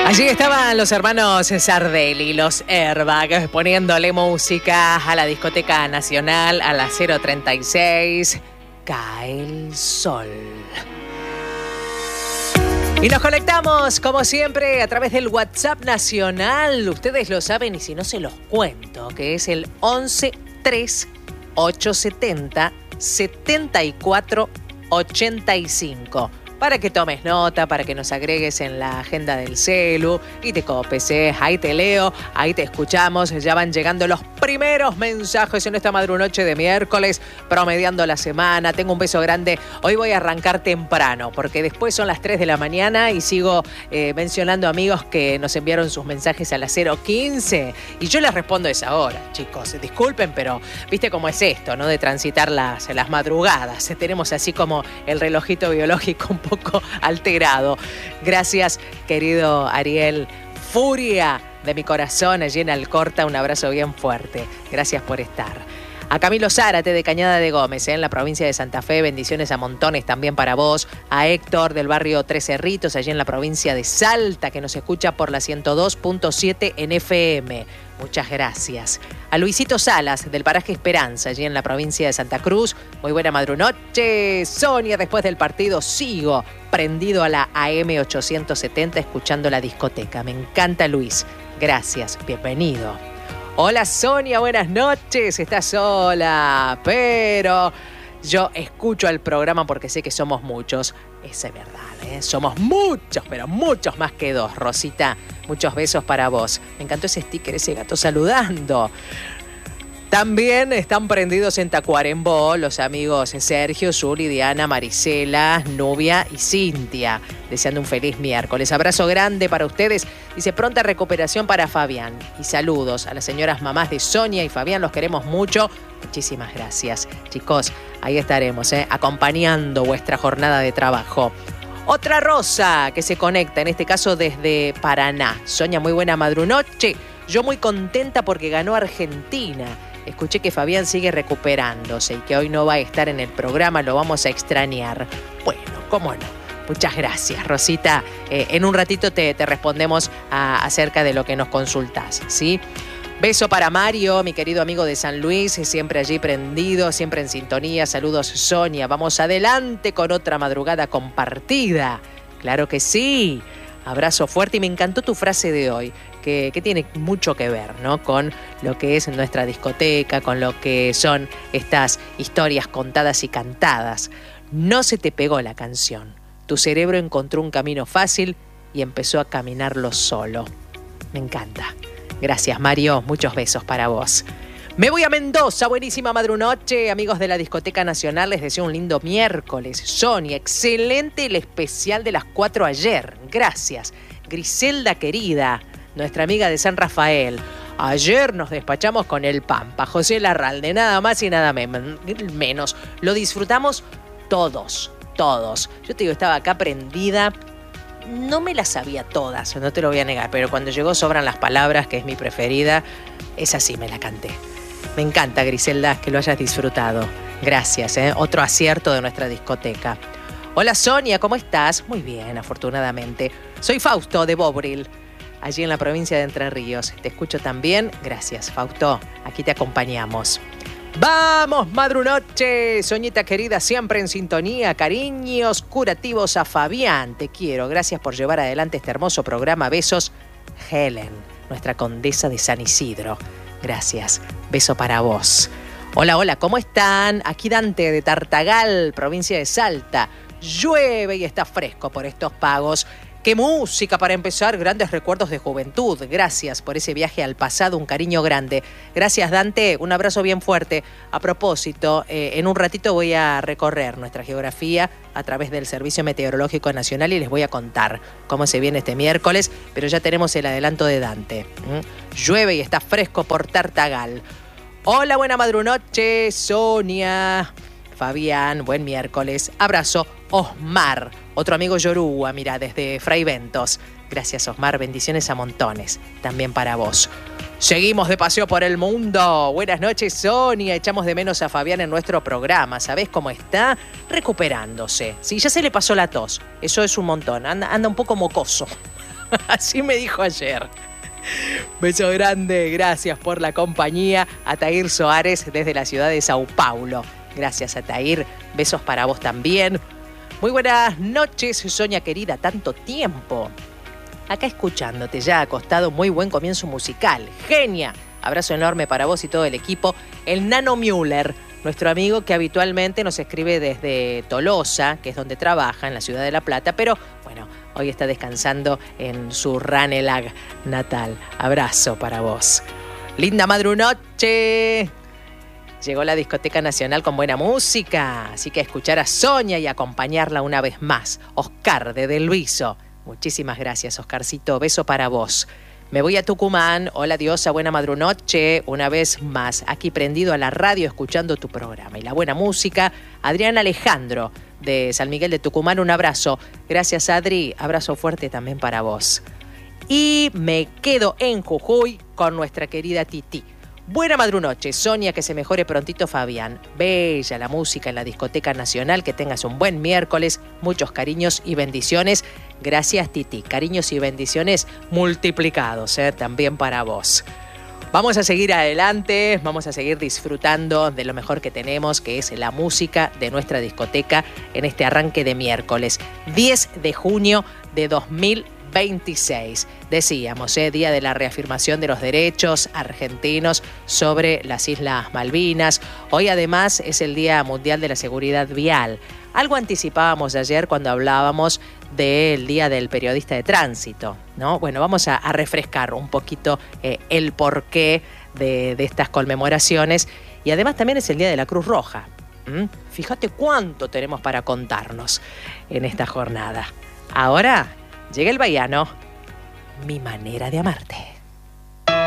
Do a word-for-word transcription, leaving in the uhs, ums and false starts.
Allí estaban los hermanos Sardelli, los Airbag, poniéndole música a la discoteca nacional a las cero treinta y seis. Cae el sol. Y nos conectamos, como siempre, a través del WhatsApp nacional. Ustedes lo saben y si no se los cuento, que es el once tres ocho setenta setenta y cuatro ochenta y cinco. Para que tomes nota, para que nos agregues en la agenda del celu y te copes, ¿eh? Ahí te leo, ahí te escuchamos. Ya van llegando los primeros mensajes en esta madrunoche de miércoles, promediando la semana. Tengo un beso grande. Hoy voy a arrancar temprano, porque después son las tres de la mañana y sigo eh, mencionando amigos que nos enviaron sus mensajes a las cero quince. Y yo les respondo a esa hora, chicos. Disculpen, pero viste cómo es esto, ¿no? De transitar las, las madrugadas. Tenemos así como el relojito biológico un poco alterado. Gracias, querido Ariel. Furia de mi corazón allí en Alcorta. Un abrazo bien fuerte. Gracias por estar. A Camilo Zárate de Cañada de Gómez, ¿eh? En la provincia de Santa Fe. Bendiciones a montones también para vos. A Héctor del barrio Tres Cerritos, allí en la provincia de Salta, que nos escucha por la ciento dos punto siete en F M. Muchas gracias. A Luisito Salas, del paraje Esperanza, allí en la provincia de Santa Cruz. Muy buena madrunoche. Sonia, después del partido sigo prendido a la A M ochocientos setenta escuchando la discoteca. Me encanta, Luis. Gracias. Bienvenido. Hola, Sonia. Buenas noches. Estás sola, pero yo escucho el programa porque sé que somos muchos. Esa es verdad, ¿eh? Somos muchos, pero muchos más que dos. Rosita, muchos besos para vos. Me encantó ese sticker, ese gato saludando. También están prendidos en Tacuarembó los amigos Sergio, Zuli, Diana, Marisela, Nubia y Cintia. Deseando un feliz miércoles. Abrazo grande para ustedes. Dice pronta recuperación para Fabián. Y saludos a las señoras mamás de Sonia y Fabián. Los queremos mucho. Muchísimas gracias. Chicos, ahí estaremos, ¿eh? acompañando vuestra jornada de trabajo. Otra Rosa que se conecta, en este caso desde Paraná. Sonia, muy buena madrunoche. Yo muy contenta porque ganó Argentina. Escuché que Fabián sigue recuperándose y que hoy no va a estar en el programa, lo vamos a extrañar. Bueno, cómo no. Muchas gracias, Rosita. Eh, en un ratito te, te respondemos a, acerca de lo que nos consultás, ¿sí? Beso para Mario, mi querido amigo de San Luis, siempre allí prendido, siempre en sintonía. Saludos, Sonia. Vamos adelante con otra madrugada compartida. Claro que sí. Abrazo fuerte y me encantó tu frase de hoy, que, que tiene mucho que ver, ¿no? Con lo que es nuestra discoteca, con lo que son estas historias contadas y cantadas. No se te pegó la canción. Tu cerebro encontró un camino fácil y empezó a caminarlo solo. Me encanta. Gracias, Mario. Muchos besos para vos. Me voy a Mendoza. Buenísima madrunoche. Amigos de la Discoteca Nacional, les deseo un lindo miércoles. Sonia, excelente el especial de las cuatro ayer. Gracias. Griselda querida, nuestra amiga de San Rafael. Ayer nos despachamos con el Pampa, José Larralde, nada más y nada menos. Lo disfrutamos todos, todos. Yo te digo, estaba acá prendida. No me las sabía todas, no te lo voy a negar, pero cuando llegó Sobran las Palabras, que es mi preferida, esa sí me la canté. Me encanta, Griselda, que lo hayas disfrutado. Gracias, ¿eh? Otro acierto de nuestra discoteca. Hola, Sonia, ¿cómo estás? Muy bien, afortunadamente. Soy Fausto de Bobril, allí en la provincia de Entre Ríos. Te escucho también. Gracias, Fausto. Aquí te acompañamos. ¡Vamos, madrunoche! Soñita querida, siempre en sintonía. Cariños curativos a Fabián. Te quiero. Gracias por llevar adelante este hermoso programa. Besos, Helen, nuestra condesa de San Isidro. Gracias. Beso para vos. Hola, hola, ¿cómo están? Aquí Dante de Tartagal, provincia de Salta. Llueve y está fresco por estos pagos. ¡Qué música para empezar! Grandes recuerdos de juventud. Gracias por ese viaje al pasado, un cariño grande. Gracias, Dante. Un abrazo bien fuerte. A propósito, eh, en un ratito voy a recorrer nuestra geografía a través del Servicio Meteorológico Nacional y les voy a contar cómo se viene este miércoles, pero ya tenemos el adelanto de Dante. ¿Mm? Llueve y está fresco por Tartagal. Hola, buena madrunoche, Sonia. Fabián, buen miércoles. Abrazo, Osmar, otro amigo Yoruba, mira, desde Fray Ventos. Gracias, Osmar, bendiciones a montones. También para vos. Seguimos de paseo por el mundo. Buenas noches, Sonia. Echamos de menos a Fabián en nuestro programa. ¿Sabés cómo está? Recuperándose. Sí, ya se le pasó la tos. Eso es un montón. Anda, anda un poco mocoso. Así me dijo ayer. Beso grande, gracias por la compañía. Atair Soares desde la ciudad de Sao Paulo. Gracias, Atair. Besos para vos también. Muy buenas noches, Sonia querida. Tanto tiempo. Acá escuchándote, ya acostado. Muy buen comienzo musical. Genia. Abrazo enorme para vos y todo el equipo. El Nano Müller, nuestro amigo que habitualmente nos escribe desde Tolosa, que es donde trabaja, en la ciudad de La Plata, pero bueno, hoy está descansando en su Ranelagh natal. Abrazo para vos. Linda madrunoche. Llegó la Discoteca Nacional con buena música, así que a escuchar a Sonia y acompañarla una vez más. Oscar de Del Luiso. Muchísimas gracias, Oscarcito. Beso para vos. Me voy a Tucumán. Hola, diosa, buena madrunoche. Una vez más, aquí prendido a la radio escuchando tu programa y la buena música. Adrián Alejandro, de San Miguel de Tucumán, un abrazo. Gracias, Adri. Abrazo fuerte también para vos. Y me quedo en Jujuy con nuestra querida Titi. Buena madrunoche, Sonia, que se mejore prontito Fabián. Bella la música en la Discoteca Nacional, que tengas un buen miércoles, muchos cariños y bendiciones. Gracias, Titi, cariños y bendiciones multiplicados, ¿eh? También para vos. Vamos a seguir adelante, vamos a seguir disfrutando de lo mejor que tenemos, que es la música de nuestra discoteca en este arranque de miércoles, diez de junio de dos mil veintiséis. Decíamos, ¿eh? Día de la reafirmación de los derechos argentinos sobre las Islas Malvinas. Hoy además es el Día Mundial de la Seguridad Vial. Algo anticipábamos ayer cuando hablábamos del Día del Periodista de Tránsito, ¿no? Bueno, vamos a, a refrescar un poquito eh, el porqué de, de estas conmemoraciones. Y además también es el Día de la Cruz Roja. ¿Mm? Fíjate cuánto tenemos para contarnos en esta jornada. Ahora llega el baiano, Mi Manera de Amarte.